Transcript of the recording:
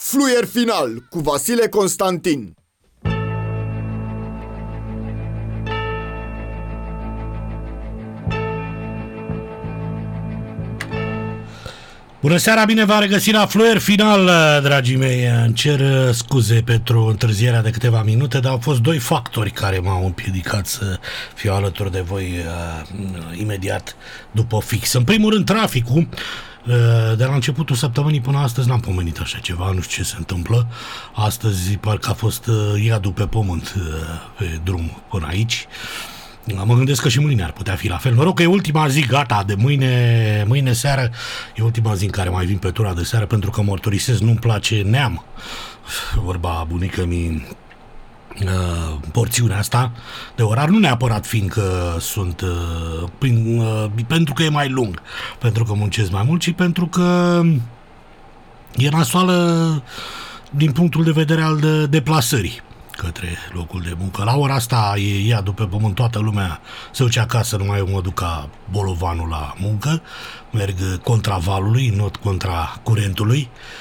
Fluier final cu Vasile Constantin. Bună seara, bine v-am regăsit la Fluier final, dragii mei. Îmi cer scuze pentru întârzierea de câteva minute, dar au fost doi factori care m-au împiedicat să fiu alături de voi imediat după fix. În primul rând, traficul. De la începutul săptămânii până astăzi n-am pomenit așa ceva, nu știu ce se întâmplă. Astăzi parcă a fost iadul pe pământ pe drum până aici. Mă gândesc că și mâine ar putea fi la fel. Noroc că e ultima zi, gata, de mâine seară. E ultima zi în care mai vin pe tura de seară, pentru că mărturisesc, nu-mi place neam. Vorba bunică-mi, porțiunea asta de orar, nu neapărat fiindcă sunt pentru că e mai lung, pentru că muncesc mai mult, ci pentru că e nasoală din punctul de vedere al deplasării către locul de muncă. La ora asta e iadul pe pământ, toată lumea se duce acasă, numai eu mă duc ca bolovanul la muncă, merg contra valului, not contra curentului.